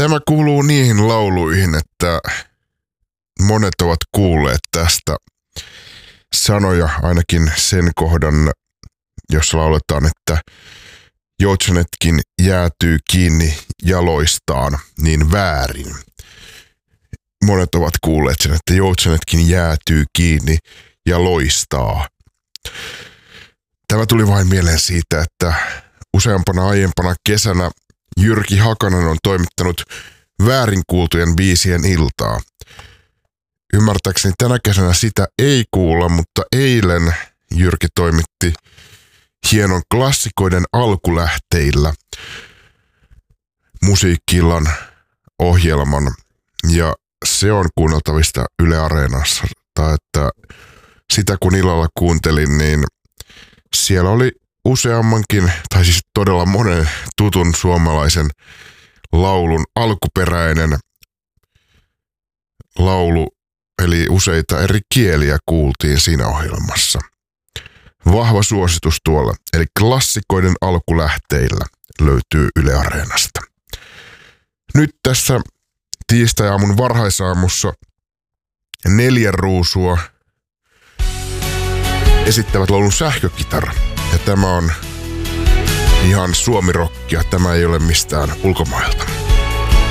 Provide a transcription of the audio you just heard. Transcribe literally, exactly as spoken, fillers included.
Tämä kuuluu niihin lauluihin, että monet ovat kuulleet tästä sanoja, ainakin sen kohdan, jossa lauletaan, että joutsenetkin jäätyy kiinni jaloistaan niin väärin. Monet ovat kuulleet sen, että joutsenetkin jäätyy kiinni ja loistaa. Tämä tuli vain mieleen siitä, että useampana aiempana kesänä Jyrki Hakanen on toimittanut väärin kuultujen biisien iltaa. Ymmärtääkseni tänä kesänä sitä ei kuulla, mutta eilen Jyrki toimitti hienon klassikoiden alkulähteillä musiikki-illan ohjelman, ja se on kuunneltavista Yle Areenassa. Tai että sitä kun illalla kuuntelin, niin siellä oli useammankin, tai siis todella monen tutun suomalaisen laulun alkuperäinen laulu, eli useita eri kieliä kuultiin siinä ohjelmassa. Vahva suositus tuolla, eli klassikoiden alkulähteillä löytyy Yle Areenasta. Nyt tässä tiistai-aamun varhaisaamussa Neljä ruusua esittävät laulun Sähkökitara. Ja tämä on ihan suomirokkia, tämä ei ole mistään ulkomailta.